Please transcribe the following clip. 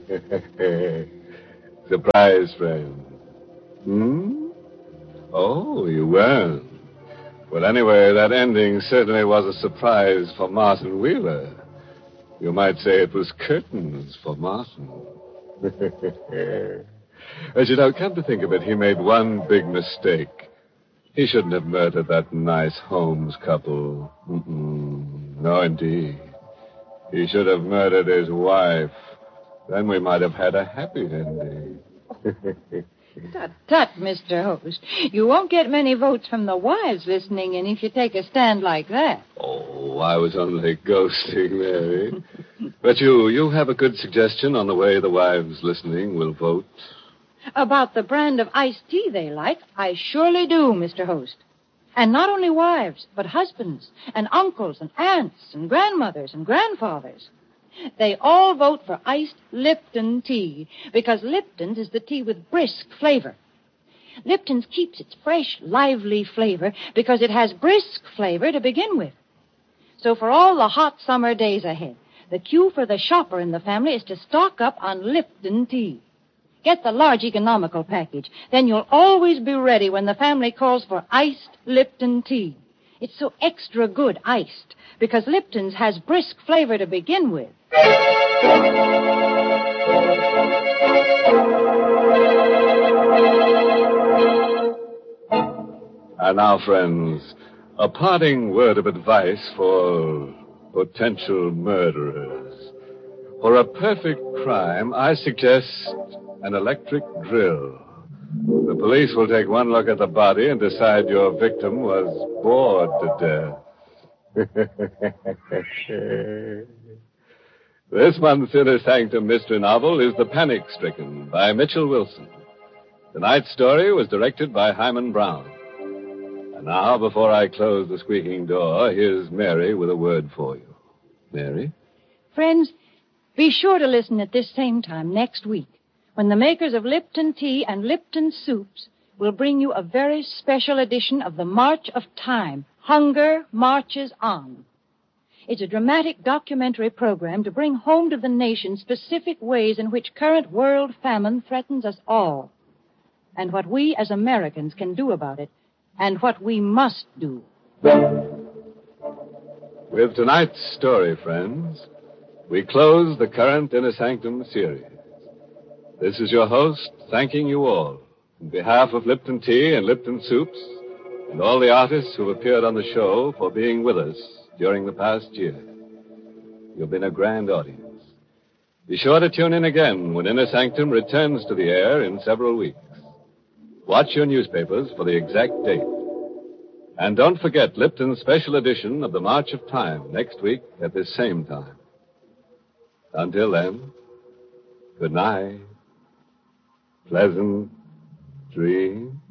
Surprise, friend. Oh, you weren't. Well, anyway, that ending certainly was a surprise for Martin Wheeler. You might say it was curtains for Martin. As you know, come to think of it, he made one big mistake. He shouldn't have murdered that nice Holmes couple. No, indeed. He should have murdered his wife. Then we might have had a happy ending. Tut, Mr. Host. You won't get many votes from the wives listening in if you take a stand like that. Oh, I was only ghosting, Mary. But you have a good suggestion on the way the wives listening will vote? About the brand of iced tea they like, I surely do, Mr. Host. And not only wives, but husbands and uncles and aunts and grandmothers and grandfathers. They all vote for iced Lipton tea because Lipton's is the tea with brisk flavor. Lipton's keeps its fresh, lively flavor because it has brisk flavor to begin with. So for all the hot summer days ahead, the cue for the shopper in the family is to stock up on Lipton tea. Get the large economical package. Then you'll always be ready when the family calls for iced Lipton tea. It's so extra good iced because Lipton's has brisk flavor to begin with. And now, friends, a parting word of advice for potential murderers. For a perfect crime, I suggest an electric drill. The police will take one look at the body and decide your victim was bored to death. This month's Inner Sanctum mystery novel is The Panic Stricken by Mitchell Wilson. Tonight's story was directed by Hyman Brown. And now, before I close the squeaking door, here's Mary with a word for you. Mary? Friends, be sure to listen at this same time next week when the makers of Lipton tea and Lipton soups will bring you a very special edition of The March of Time, Hunger Marches On. It's a dramatic documentary program to bring home to the nation specific ways in which current world famine threatens us all, and what we as Americans can do about it, and what we must do. With tonight's story, friends, we close the current Inner Sanctum series. This is your host, thanking you all, on behalf of Lipton Tea and Lipton Soups, and all the artists who appeared on the show for being with us during the past year. You've been a grand audience. Be sure to tune in again when Inner Sanctum returns to the air in several weeks. Watch your newspapers for the exact date. And don't forget Lipton's special edition of The March of Time next week at this same time. Until then, good night. Pleasant dreams.